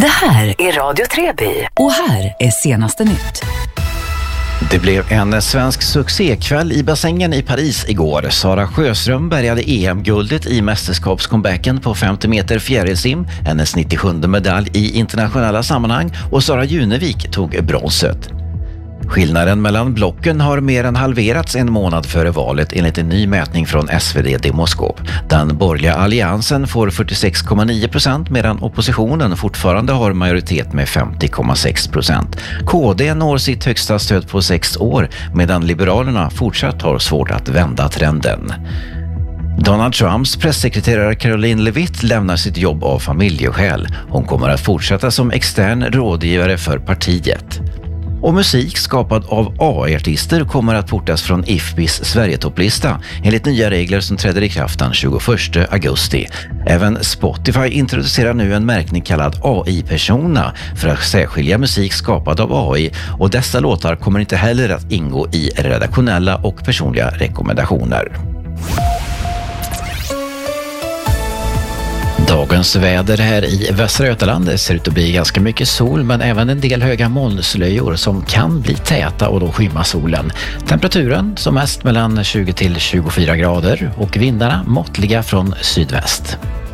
Det här är Radio Treby och här är senaste nytt. Det blev en svensk succékväll i bassängen i Paris igår. Sara Sjöström bärgade EM-guldet i mästerskapscomebacken på 50 meter fjärilsim, hennes 97:e medalj i internationella sammanhang, och Sara Junevik tog bronset. Skillnaden mellan blocken har mer än halverats en månad före valet enligt en ny mätning från SvD Demoskop. Den borgerliga alliansen får 46,9% medan oppositionen fortfarande har majoritet med 50,6%. KD når sitt högsta stöd på 6 år medan Liberalerna fortsatt har svårt att vända trenden. Donald Trumps pressekreterare Caroline Levitt lämnar sitt jobb av familjeskäl. Hon kommer att fortsätta som extern rådgivare för partiet. Och musik skapad av AI-artister kommer att portas från IFPIs Sverige-topplista enligt nya regler som träder i kraft den 21 augusti. Även Spotify introducerar nu en märkning kallad AI-persona för att särskilja musik skapad av AI, och dessa låtar kommer inte heller att ingå i redaktionella och personliga rekommendationer. Dagens väder här i Västra Götaland ser ut att bli ganska mycket sol, men även en del höga molnslöjor som kan bli täta och då skymma solen. Temperaturen som mest mellan 20 till 24 grader och vindarna måttliga från sydväst.